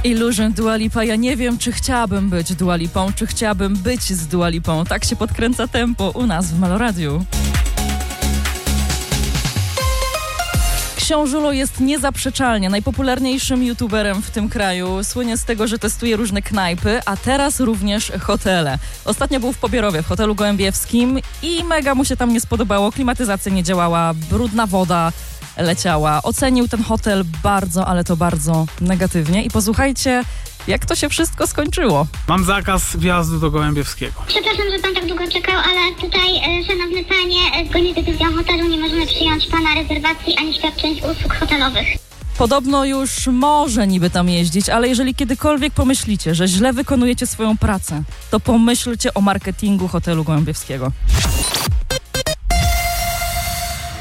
Illusion Dua Lipa. Ja nie wiem, czy chciałabym być Dua Lipą, czy chciałabym być z Dua Lipą. Tak się podkręca tempo u nas w Meloradiu. Książulo jest niezaprzeczalnie najpopularniejszym youtuberem w tym kraju. Słynie z tego, że testuje różne knajpy, a teraz również hotele. Ostatnio był w Pobierowie, w hotelu gołębiewskim i mega mu się tam nie spodobało. Klimatyzacja nie działała, brudna woda leciała. Ocenił ten hotel bardzo, ale to bardzo negatywnie. I posłuchajcie, jak to się wszystko skończyło. Mam zakaz wjazdu do Gołębiewskiego. Przepraszam, że pan tak długo czekał, ale tutaj, szanowny panie, zgodnie z decyzją hotelu nie możemy przyjąć pana rezerwacji ani świadczeń usług hotelowych. Podobno już może niby tam jeździć, ale jeżeli kiedykolwiek pomyślicie, że źle wykonujecie swoją pracę, to pomyślcie o marketingu hotelu gołębiewskiego.